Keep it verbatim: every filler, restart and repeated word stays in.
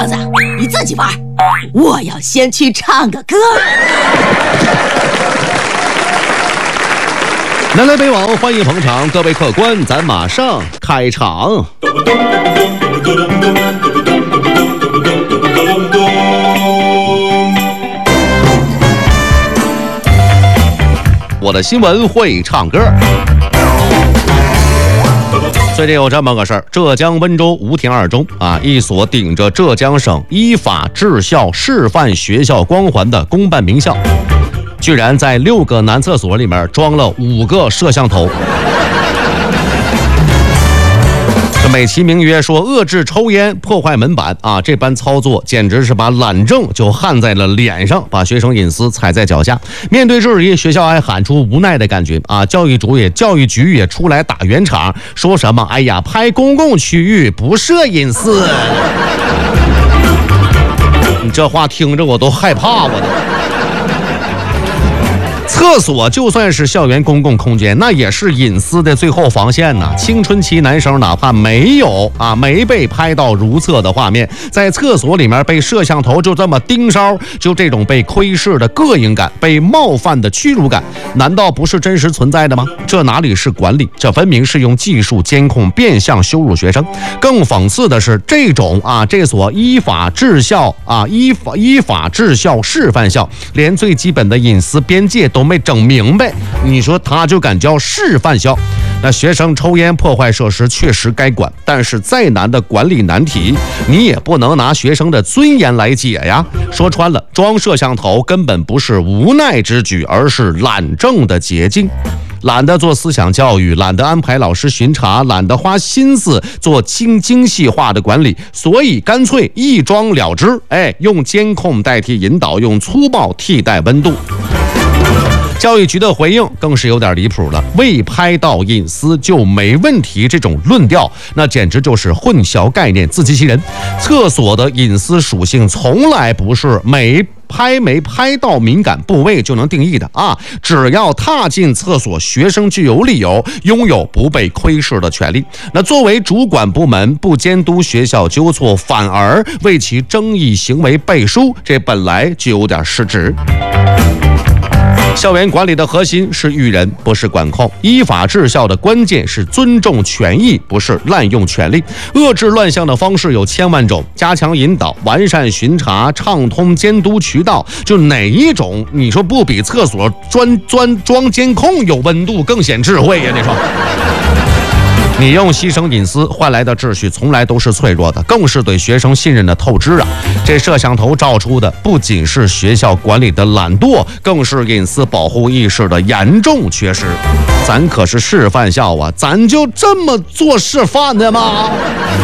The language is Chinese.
儿子，你自己玩，我要先去唱个歌。 南来北往，欢迎捧场，各位客官，咱马上开场。我的新闻会唱歌。最近有这么个事儿，浙江温州吴田二中啊，一所顶着浙江省依法治校示范学校光环的公办名校，居然在六个男厕所里面装了五个摄像头。这美其名曰说遏制抽烟、破坏门板啊，这般操作简直是把懒政就焊在了脸上，把学生隐私踩在脚下。面对质疑，学校还喊出无奈的感觉啊，教育主也教育局也出来打圆场，说什么哎呀，拍公共区域不涉隐私。你这话听着我都害怕，我都。厕所就算是校园公共空间，那也是隐私的最后防线呢。青春期男生哪怕没有啊没被拍到如厕的画面，在厕所里面被摄像头就这么盯梢，就这种被窥视的膈应感，被冒犯的屈辱感，难道不是真实存在的吗？这哪里是管理，这分明是用技术监控变相羞辱学生。更讽刺的是，这种啊这所依法治校啊依法依法治校示范校，连最基本的隐私边界都没整明白，你说他就敢叫示范校？那学生抽烟破坏设施确实该管，但是再难的管理难题，你也不能拿学生的尊严来解呀。说穿了，装摄像头根本不是无奈之举，而是懒政的捷径。懒得做思想教育，懒得安排老师巡查，懒得花心思做精精细化的管理，所以干脆一装了之，哎，用监控代替引导，用粗暴替代温度。教育局的回应更是有点离谱了，未拍到隐私就没问题，这种论调那简直就是混淆概念，自欺欺人。厕所的隐私属性从来不是每拍没拍到敏感部位就能定义的啊！只要踏进厕所，学生就有理由拥有不被窥视的权利。那作为主管部门，不监督学校纠错，反而为其争议行为背书，这本来就有点失职。校园管理的核心是育人，不是管控；依法治校的关键是尊重权益，不是滥用权力。遏制乱象的方式有千万种，加强引导，完善巡查，畅通监督渠道，就哪一种你说不比厕所专专装监控有温度更显智慧呀？你说。你用牺牲隐私换来的秩序从来都是脆弱的，更是对学生信任的透支啊！这摄像头照出的不仅是学校管理的懒惰，更是隐私保护意识的严重缺失。咱可是示范校啊，咱就这么做示范的吗？